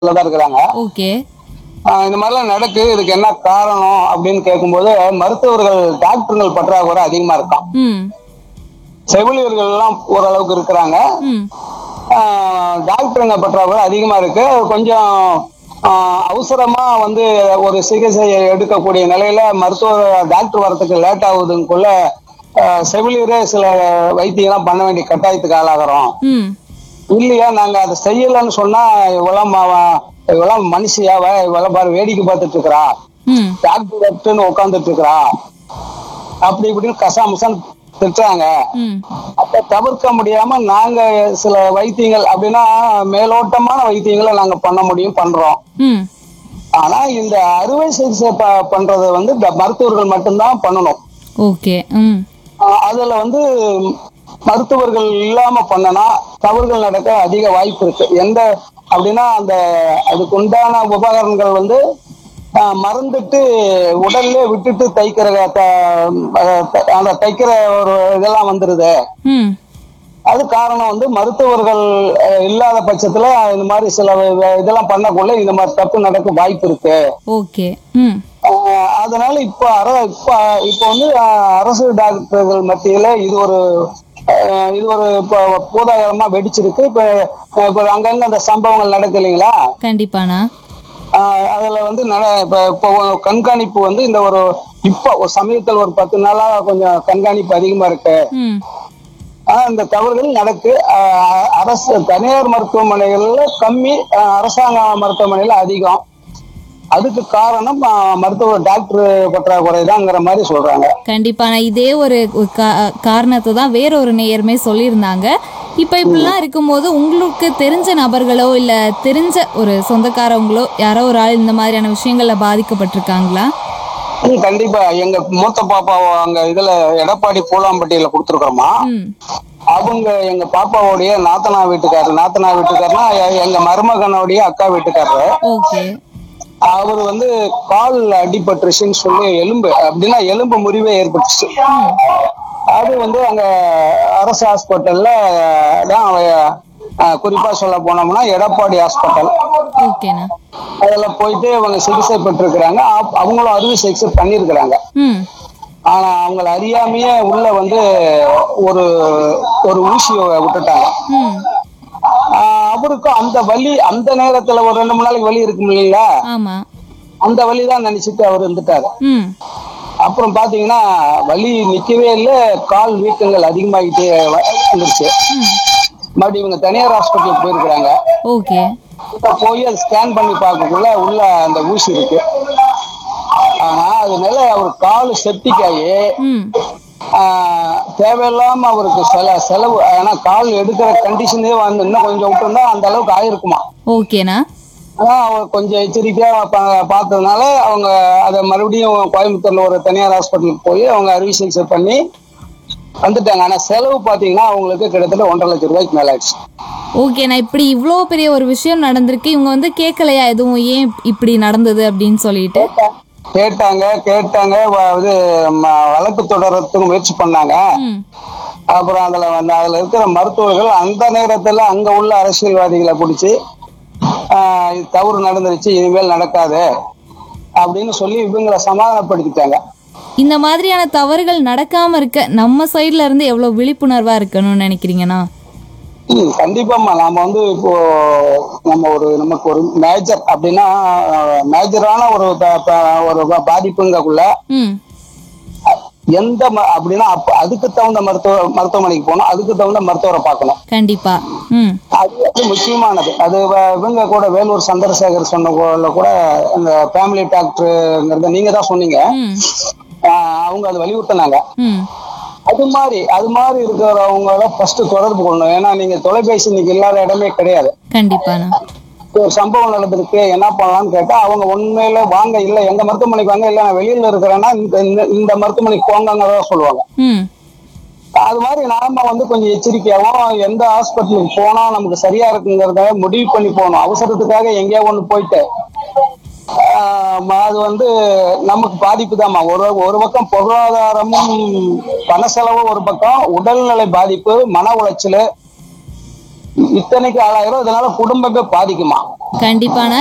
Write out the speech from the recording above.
தான் இருக்கிறாங்க. ஓகே. இந்த மாதிரிலாம் நடக்கு, இதுக்கு என்ன காரணம் அப்படின்னு கேட்கும்போது மருத்துவர்கள் டாக்டர்கள் பற்றாக்குறை அதிகமா இருக்கான். ம். செவிலியர்கள் எல்லாம் ஓரளவுக்கு இருக்கிறாங்க. ம். டாக்டருங்க பற்றாக்குறை அதிகமா இருக்கு. கொஞ்சம் அவசரமா வந்து ஒரு சிகிச்சை எடுக்கக்கூடிய நிலையில டாக்டர் வரத்துக்கு லேட் ஆகுதுக்குள்ள செவிலியரே சில வைத்தியெல்லாம் பண்ண வேண்டிய கட்டாயத்துக்கு ஆளாகிறோம். ம். இல்லையா நாங்க அதை செய்யலன்னு சொன்னா இவெல்லாம் மனுஷியாவ இவெல்லாம் பாரு வேடிக்கை பார்த்துட்டு இருக்கிறா, ம். டாக்டர்னு உட்காந்துட்டு இருக்கிறா, அப்படி இப்படின்னு கசாமசான்னு திட்டுறாங்க. ம். அப்ப தவிர்க்க முடியாம நாங்க சில வைத்தியங்கள் அப்படின்னா மேலோட்டமான வைத்தியங்களை நாங்க பண்ண முடியும், பண்றோம். ம். ஆனா இந்த அறுவை சிகிச்சை பண்றது வந்து மருத்துவர்கள் மட்டும்தான் பண்ணணும். ஓகே. ம். அதுல வந்து மருத்துவர்கள் இல்லாம பண்ணனா தவறுகள் நடக்க அதிக வாய்ப்பு இருக்கு. அப்படின்னா அதுக்கு உண்டான உபகரணங்கள் வந்து மறந்துட்டு உடல்ல விட்டுட்டு தைக்கிற ஒரு இதெல்லாம் வந்துருது. ம். அது காரணம் வந்து மருத்துவர்கள் இல்லாத பட்சத்துல இந்த மாதிரி சில இதெல்லாம் பண்ணக்குள்ள இந்த மாதிரி தப்பு நடக்க வாய்ப்பு இருக்கு. ஓகே. ம். அதனால இப்ப வந்து அரசு டாக்டர்கள் மத்தியில இது ஒரு பூதாகரமா வெடிச்சிருக்கு. இப்ப அங்கங்க அந்த சம்பவங்கள் நடக்கு இல்லைங்களா? கண்டிப்பாண்ணா. அதுல வந்து இப்போ கண்காணிப்பு வந்து ஒரு சமயத்தில் ஒரு 10 நாளா கொஞ்சம் கண்காணிப்பு அதிகமா இருக்கு. ம். இந்த தவறுகள் நடக்கு. தனியார் மருத்துவமனைகள்ல கம்மி, அரசாங்க மருத்துவமனையில அதிகம். அதுக்கு காரணம் டாக்டர் பற்றாக்குறைதாங்கிற மாதிரி சொல்றாங்க. கண்டிப்பா நான் இதே ஒரு காரணத்தை தான் வேற ஒரு நேயருமே சொல்லியிருந்தாங்க. இப்படிலாம் இருக்கும்போது உங்களுக்கு தெரிஞ்ச நபர்களோ இல்ல தெரிஞ்ச ஒரு சொந்தக்காரவங்களோ யாரோ ஒரு ஆள் இந்த மாதிரியான விஷயங்கள்ல பாதிக்கப்பட்டிருக்காங்களா? கண்டிப்பா. எங்க மூத்த பாப்பாவை அங்க இதுல எடப்பாடி பூலாம்பட்டியில கொடுத்துருக்கோமா. அவங்க எங்க பாப்பாவுடைய நாத்தனா வீட்டுக்காருன்னா எங்க மருமகனுடைய அக்கா வீட்டுக்காரரு. ஓகே. அவர் வந்து கால் அடிபட்டுருச்சுன்னு சொல்லி எலும்பு முறிவே ஏற்பட்டுச்சு. அது வந்து அங்க அரசு ஹாஸ்பிட்டல்ல தான், குறிப்பா சொல்ல போனோம்னா எடப்பாடி ஹாஸ்பிட்டல். அதுல போயிட்டு அவங்க சிகிச்சை பெற்றிருக்கிறாங்க. அவங்களும் அறுவை சிகிச்சை பண்ணிருக்கிறாங்க. ஆனா அவங்கள அறியாமையே உள்ள வந்து ஒரு ஊசியை விட்டுட்டாங்க. அவருக்கும் அந்த வலி, அந்த நேரத்துல ஒரு 2-3 நாளைக்கு வலி இருக்கும் இல்லைங்களா, அந்த வலிதான் நினைச்சிட்டு அவர் இருந்துட்டாரு. அப்புறம் பாத்தீங்கன்னா வலி நிக்கவே இல்லை, கால் வீக்கங்கள் அதிகமாகிட்டே வந்துருச்சு. மறுபடியும் இவங்க தனியார் ஹாஸ்பிட்டலுக்கு போயிருக்கிறாங்க. போய் அது ஸ்கேன் பண்ணி பார்க்கக்குள்ள உள்ள அந்த ஊசி இருக்கு. ஆனா அதனால அவர் கால் செப்டிக் ஆகி தேவையில்லாம அவருக்கு செலவு. ஆனா கால் எடுக்கிற கண்டிஷனே வந்து இன்னும் கொஞ்சம் விட்டுருந்தா அந்த அளவுக்கு ஆயிருக்குமா. ஆனா அவர் கொஞ்சம் எச்சரிக்கையா பார்த்ததுனால அவங்க அதை மறுபடியும் கோயம்புத்தூர்ல ஒரு தனியார் ஹாஸ்பிட்டலுக்கு போய் அவங்க அறுவை சிகிச்சை பண்ணி வந்துட்டாங்க. ஆனா செலவு பாத்தீங்கன்னா அவங்களுக்கு கிட்டத்தட்ட 1.5 லட்சம் ரூபாய்க்கு மேல ஆயிடுச்சு. ஓகேண்ணா, இப்படி இவ்வளோ பெரிய ஒரு விஷயம் நடந்திருக்கு, இவங்க வந்து கேட்கலையா எதுவும் ஏன் இப்படி நடந்தது அப்படின்னு சொல்லிட்டு? கேட்டாங்க. இது வழக்கு தொடரத்துக்கு முயற்சி பண்ணாங்க. அப்புறம் அதுல இருக்கிற மருத்துவர்கள் அந்த நேரத்துல அங்க உள்ள அரசியல்வாதிகளை பிடிச்சி தவறு நடந்துருச்சு, இனிமேல் நடக்காது அப்படின்னு சொல்லி இவங்களை சமாதானப்படுத்திட்டாங்க. இந்த மாதிரியான தவறுகள் நடக்காம இருக்க நம்ம சைட்ல இருந்து எவ்வளவு விழிப்புணர்வா இருக்கணும்னு நினைக்கிறீங்கன்னா? கண்டிப்பாமா. நாம வந்து இப்போ நமக்கு ஒரு மேஜர் அப்படின்னா மேஜரான ஒரு பாதிப்புங்கக்குள்ள அப்படின்னா அதுக்கு தகுந்த மருத்துவமனைக்கு போகணும், அதுக்கு தகுந்த மருத்துவரை பார்க்கணும். கண்டிப்பா. அது முக்கியமானது. அது இவங்க கூட வேலூர் சந்திரசேகர் சொன்ன கூட இந்த ஃபேமிலி டாக்டருங்கிறத நீங்க தான் சொன்னீங்க. அவங்க அதை வலியுறுத்தினாங்க. அது மாதிரி இருக்கிறவங்கள ஃபர்ஸ்ட் தொடர்பு கொள்ளணும். ஏன்னா நீங்க தொலைபேசி இன்னைக்கு இல்லாத இடமே கிடையாது. கண்டிப்பா. ஒரு சம்பவம் நடந்திருக்கு, என்ன பண்ணலாம்னு கேட்டா அவங்க உண்மையில வாங்க, இல்ல எங்க மருத்துவமனைக்கு வாங்க, இல்ல நான் வெளியில இருக்கிறேன்னா இந்த மருத்துவமனைக்கு போங்கதான் சொல்லுவாங்க. அது மாதிரி நாம வந்து கொஞ்சம் எச்சரிக்கையாவும் எந்த ஹாஸ்பிட்டலுக்கு போனா நமக்கு சரியா இருக்குங்கிறத முடிவு பண்ணி போகணும். அவசரத்துக்காக எங்கேயோ ஒண்ணு போயிட்டு அது வந்து நமக்கு பாதிப்பு தான்மா. ஒரு பக்கம் பொருளாதாரமும் பண செலவும், ஒரு பக்கம் உடல்நிலை பாதிப்பு, மன உளைச்சல், இத்தனைக்கு ஆளாயிரம். இதனால குடும்பமே பாதிக்குமா. கண்டிப்பான